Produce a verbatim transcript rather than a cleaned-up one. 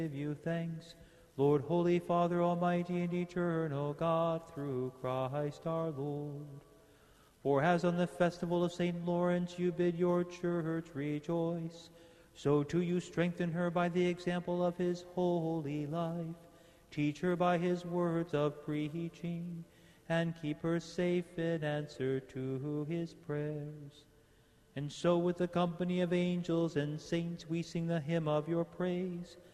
give you thanks, Lord, Holy Father, Almighty and Eternal God, through Christ our Lord. For as on the festival of Saint Lawrence you bid your church rejoice, so too you strengthen her by the example of his holy life. Teach her by his words of preaching, and keep her safe in answer to his prayers. And so with the company of angels and saints we sing the hymn of your praise,